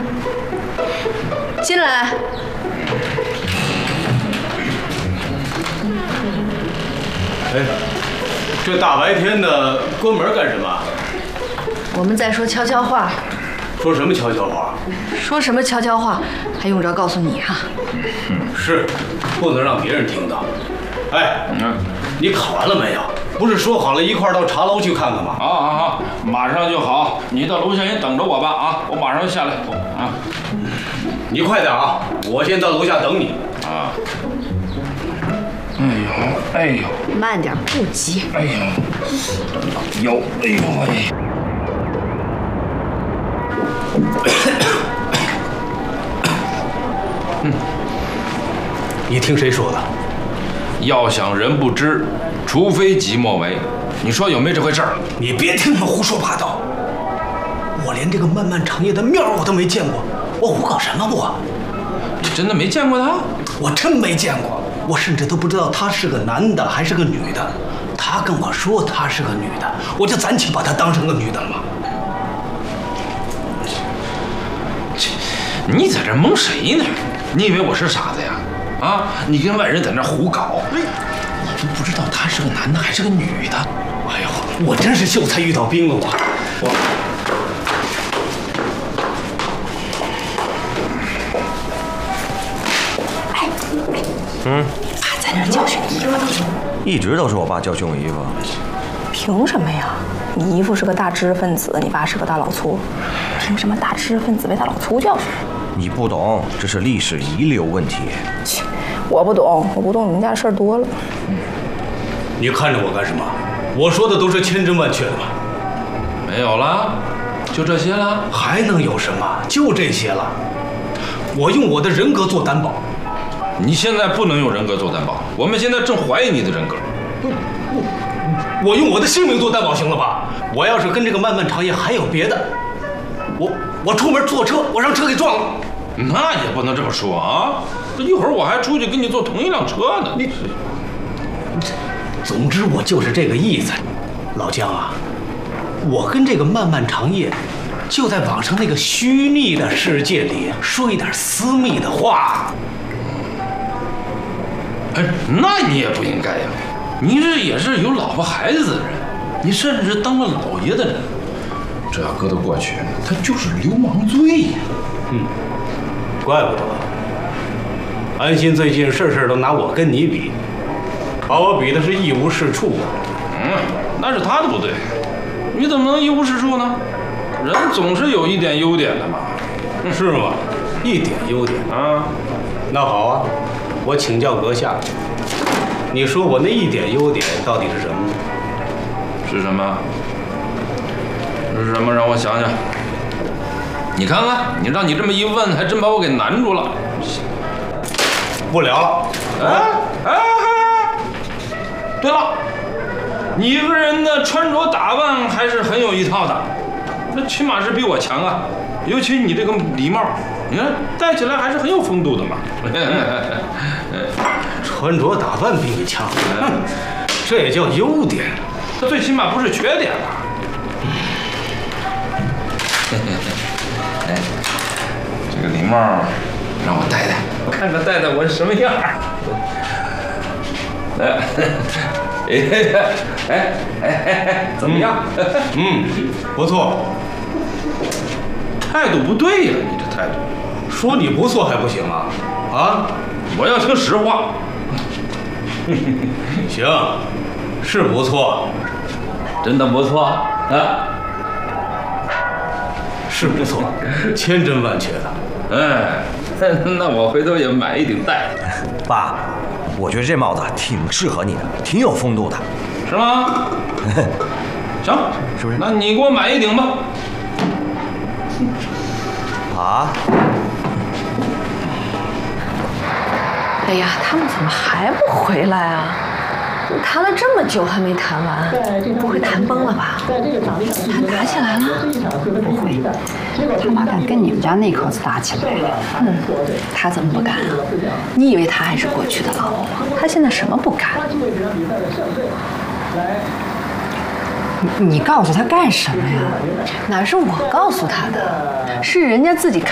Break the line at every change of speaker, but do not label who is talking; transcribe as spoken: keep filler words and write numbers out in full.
进来。
哎，这大白天的关门干什么？
我们在说悄悄话。
说什么悄悄话？
说什么悄悄话？还用着告诉你啊？
是，不能让别人听到。哎，嗯，你考完了没有？不是说好了一块儿到茶楼去看看吗？
好，好，好，马上就好。你到楼下先等着我吧，啊，我马上就下来。啊，
你快点啊，我先到楼下等你。
啊。哎呦，哎呦，
慢点，不急。
哎呦，有，哎呦喂。
嗯，你听谁说的？
要想人不知，除非己莫为。你说有没这回事儿？
你别听他们胡说八道。我连这个漫漫长夜的面我都没见过，我胡搞什么我？
你真的没见过他？
我真没见过，我甚至都不知道他是个男的还是个女的。他跟我说他是个女的，我就暂且把她当成个女的了嘛。
你在这蒙谁呢？你以为我是傻子呀？啊！你跟外人在那胡搞，你都不知道他是个男的还是个女的。
哎呦，我真是秀才遇到兵了我。我。
哎，
嗯，
爸在那儿教训你衣服呢。
一直都是我爸教训我衣服。
凭什么呀？你姨父是个大知识分子，你爸是个大老粗，凭什么大知识分子被大老粗教训？
你不懂，这是历史遗留问题。
切，我不懂，我不懂，你们家事儿多了。
嗯，你看着我干什么？我说的都是千真万确的嘛。
没有了，就这些了？
还能有什么？就这些了。我用我的人格做担保。
你现在不能用人格做担保，我们现在正怀疑你的人格。
我我我用我的性命做担保行了吧？我要是跟这个漫漫长夜还有别的，我我出门坐车，我让车给撞了。
那也不能这么说啊！一会儿我还出去跟你坐同一辆车呢。
你，总之我就是这个意思。老姜啊，我跟这个漫漫长夜，就在网上那个虚拟的世界里说一点私密的话。
哎，那你也不应该呀！你这也是有老婆孩子的人，你甚至是当了老爷的人，这要搁到过去，他就是流氓罪呀。
嗯。怪不得，安心最近事事都拿我跟你比，把我比的是一无是处。
嗯，那是他的不对，你怎么能一无是处呢？人总是有一点优点的嘛。
嗯、是吗？一点优点啊？那好啊，我请教阁下，你说我那一点优点到底是什么？
是什么？是什么？让我想想。你看看，你让你这么一问，还真把我给难住了。
不聊了。
哎哎，对了，你一个人的穿着打扮还是很有一套的，那起码是比我强啊。尤其你这个礼帽，你看戴起来还是很有风度的嘛。
穿着打扮比你强，这也叫优点，
这最起码不是缺点吧？哎，这个礼帽让我戴戴，我看看戴戴我是什么样儿。哎，哎哎哎哎，怎么样？
嗯，不错。
态度不对呀，你这态度。
说你不错还不行啊？啊，
我要听实话。
行，是不错，
真的不错啊。
是不错，千真万确的。
哎，那我回头也买一顶戴。
爸，我觉得这帽子挺适合你的，挺有风度的，
是吗？行，
是不是？
那你给我买一顶吧。
啊？
哎呀，他们怎么还不回来啊？谈了这么久还没谈完，不会谈崩了吧？还打起来了？
不会，他哪敢跟你们家那口子打起来？
嗯，他怎么不敢啊？你以为他还是过去的老婆？他现在什么不敢？
你你告诉他干什么呀？
哪是我告诉他的，是人家自己看。